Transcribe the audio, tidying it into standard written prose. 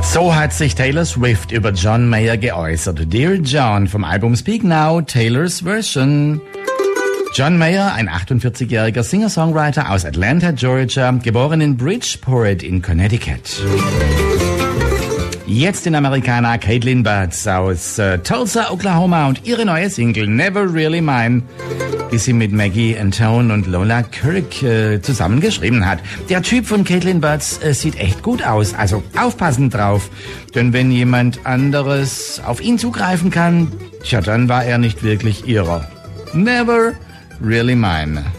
So hat sich Taylor Swift über John Mayer geäußert. Dear John vom Album Speak Now, Taylor's Version. John Mayer, ein 48-jähriger Singer-Songwriter aus Atlanta, Georgia, geboren in Bridgeport in Connecticut. Jetzt in Amerikaner Caitlin Butts aus Tulsa, Oklahoma und ihre neue Single Never Really Mine, die sie mit Maggie Antone und Lola Kirk zusammengeschrieben hat. Der Typ von Caitlin Butts sieht echt gut aus, also aufpassen drauf. Denn wenn jemand anderes auf ihn zugreifen kann, tja, dann war er nicht wirklich ihrer. Never Really Mine.